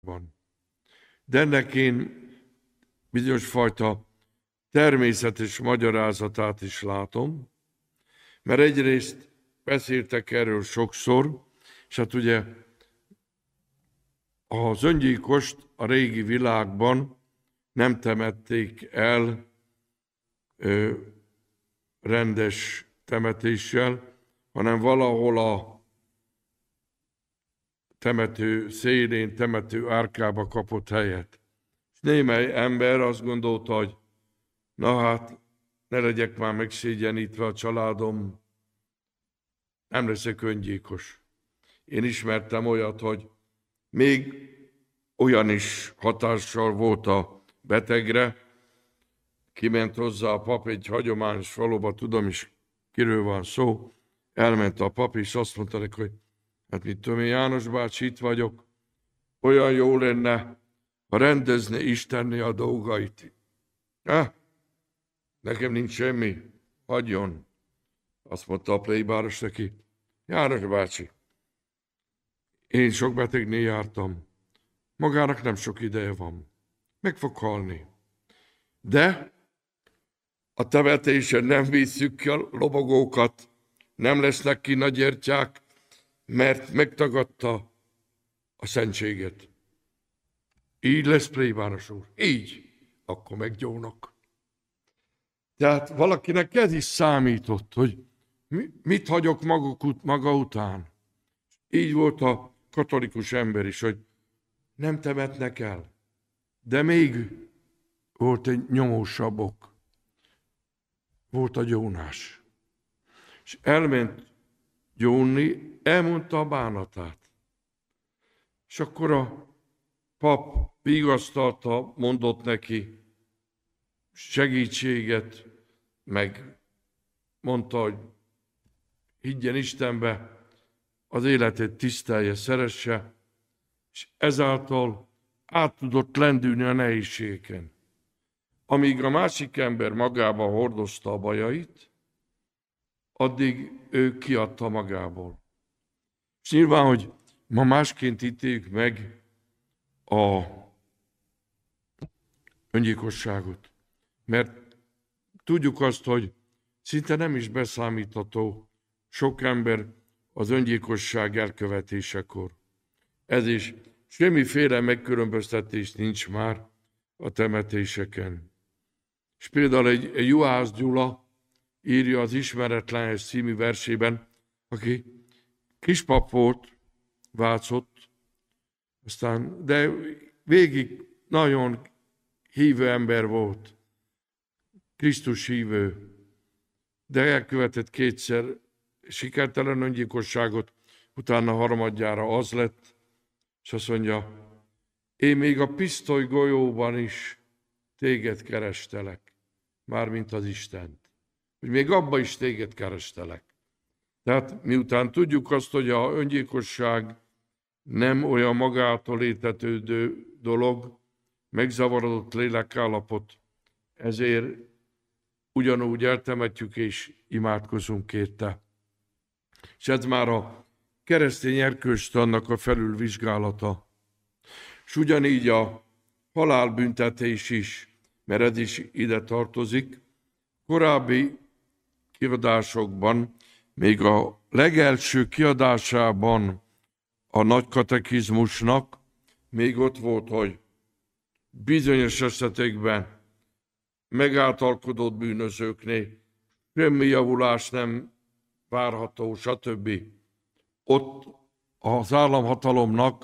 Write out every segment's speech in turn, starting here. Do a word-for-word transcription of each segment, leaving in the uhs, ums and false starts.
De ennek én bizonyos fajta természetes magyarázatát is látom, mert egyrészt beszéltek erről sokszor, és hát ugye az öngyilkost a régi világban nem temették el ö, rendes temetéssel, hanem valahol a temető szélén, temető árkába kapott helyet. És némely ember azt gondolta, hogy na hát, ne legyek már megszégyenítve a családom, nem leszek öngyilkos. Én ismertem olyat, hogy még olyan is hatással volt a betegre, kiment hozzá a pap egy hagyományos faluba, tudom is, kiről van szó, elment a pap, és azt mondta neki, hogy hát mit tudom én, János bácsi, itt vagyok, olyan jó lenne, ha rendezne Istenné a dolgait. Ha? Nekem nincs semmi, hagyjon. Azt mondta a plébáros neki, János bácsi, én sok betegnél jártam, magának nem sok ideje van, meg fog halni. De a temetésen nem visszük ki a lobogókat, nem lesznek ki nagy gyertyák, mert megtagadta a szentséget. Így lesz, plébános úr, így, akkor meggyónak. Tehát valakinek ez is számított, hogy mit hagyok maguk, maga után. Így volt a katolikus ember is, hogy nem temetnek el. De még volt egy nyomósabb ok. Volt a gyónás. És elment gyónni, elmondta a bánatát. És akkor a pap vigasztalta, mondott neki segítséget, meg mondta, hogy higgyen Istenbe, az életét tisztelje, szeresse, és ezáltal át tudott lendülni a nehézségeken. Amíg a másik ember magába hordozta a bajait, addig ő kiadta magából. És nyilván, hogy ma másként ítéljük meg a öngyilkosságot, mert tudjuk azt, hogy szinte nem is beszámítható sok ember az öngyilkosság elkövetésekor. Ez is semmiféle megkülönböztetés nincs már a temetéseken. És például egy, egy Juhász Gyula írja az Ismeretlenhez című versében, aki kispap volt, Vácott, aztán, de végig nagyon hívő ember volt, Krisztus hívő, de elkövetett kétszer sikertelen öngyilkosságot, utána harmadjára az lett, és azt mondja, én még a pisztoly golyóban is téged kerestelek, mármint az Istent. Hogy még abba is téged kerestelek. Tehát miután tudjuk azt, hogy a öngyilkosság nem olyan magától létetődő dolog, megzavarodott lélekállapot, ezért ugyanúgy eltemetjük és imádkozunk érte. És ez már a keresztény erkölcstannak a felülvizsgálata. És ugyanígy a halálbüntetés is, mert ez is ide tartozik. Korábbi kiadásokban, még a legelső kiadásában a nagy katekizmusnak még ott volt, hogy bizonyos esetekben megáltalkodott bűnözőknél semmi javulás nem várható, stb. Ott az államhatalomnak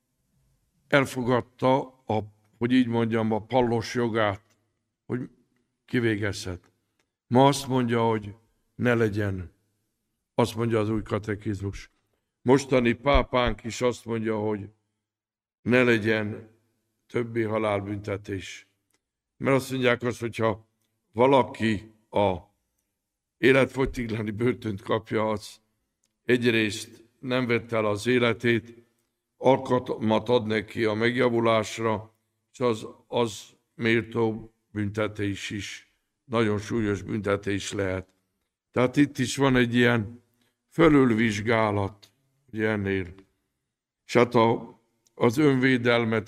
elfogadta, a, hogy így mondjam, a pallos jogát, hogy kivégezhet. Ma azt mondja, hogy ne legyen. Azt mondja az új katekizmus. Mostani pápánk is azt mondja, hogy ne legyen többi halálbüntetés. Mert azt mondják azt, hogyha valaki a életfogytiglani börtönt kapja, az egyrészt nem vett el az életét, alkalmat ad neki a megjavulásra, és az, az méltó büntetés is, nagyon súlyos büntetés lehet. Tehát itt is van egy ilyen fölülvizsgálat, ugye ennél. És hát a az önvédelmet